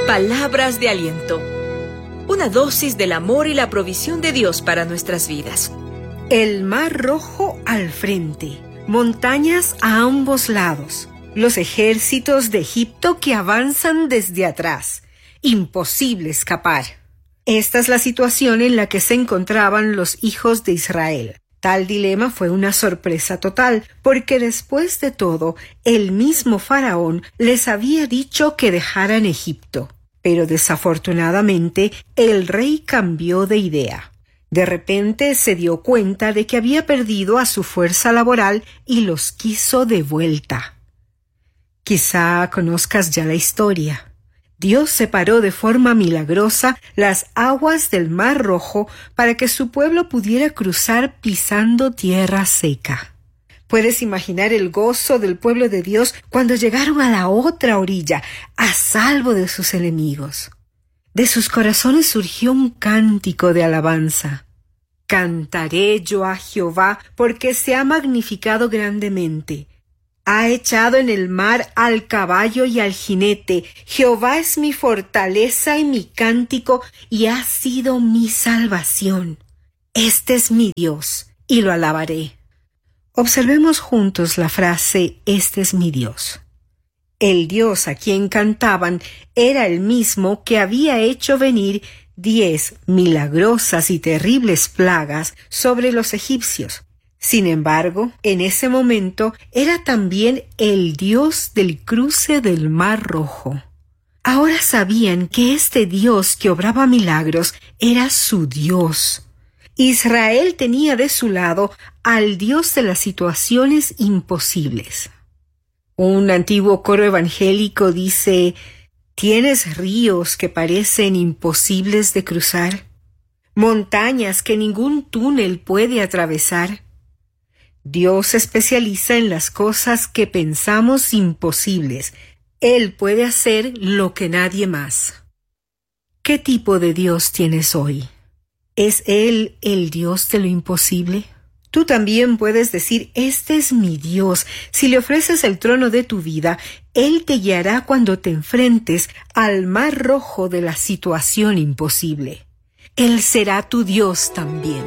Palabras de aliento. Una dosis del amor y la provisión de Dios para nuestras vidas. El Mar Rojo al frente, montañas a ambos lados, los ejércitos de Egipto que avanzan desde atrás. Imposible escapar. Esta es la situación en la que se encontraban los hijos de Israel. Tal dilema fue una sorpresa total, porque después de todo, el mismo faraón les había dicho que dejaran Egipto. Pero desafortunadamente, el rey cambió de idea. De repente se dio cuenta de que había perdido a su fuerza laboral y los quiso de vuelta. Quizá conozcas ya la historia. Dios separó de forma milagrosa las aguas del Mar Rojo para que su pueblo pudiera cruzar pisando tierra seca. Puedes imaginar el gozo del pueblo de Dios cuando llegaron a la otra orilla, a salvo de sus enemigos. De sus corazones surgió un cántico de alabanza. Cantaré yo a Jehová porque se ha magnificado grandemente. Ha echado en el mar al caballo y al jinete. Jehová es mi fortaleza y mi cántico y ha sido mi salvación. Este es mi Dios y lo alabaré. Observemos juntos la frase «Este es mi Dios». El Dios a quien cantaban era el mismo que había hecho venir 10 milagrosas y terribles plagas sobre los egipcios. Sin embargo, en ese momento era también el Dios del cruce del Mar Rojo. Ahora sabían que este Dios que obraba milagros era su Dios. Israel tenía de su lado al Dios de las situaciones imposibles. Un antiguo coro evangélico dice: ¿tienes ríos que parecen imposibles de cruzar? ¿Montañas que ningún túnel puede atravesar? Dios se especializa en las cosas que pensamos imposibles. Él puede hacer lo que nadie más. ¿Qué tipo de Dios tienes hoy? ¿Es Él el Dios de lo imposible? Tú también puedes decir, este es mi Dios. Si le ofreces el trono de tu vida, Él te guiará cuando te enfrentes al Mar Rojo de la situación imposible. Él será tu Dios también.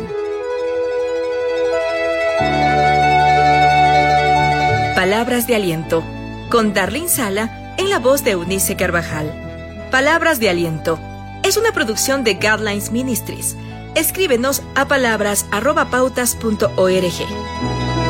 Palabras de aliento, con Darlene Sala en la voz de Eunice Carvajal. Palabras de aliento es una producción de Guidelines Ministries. Escríbenos a palabras@pautas.org.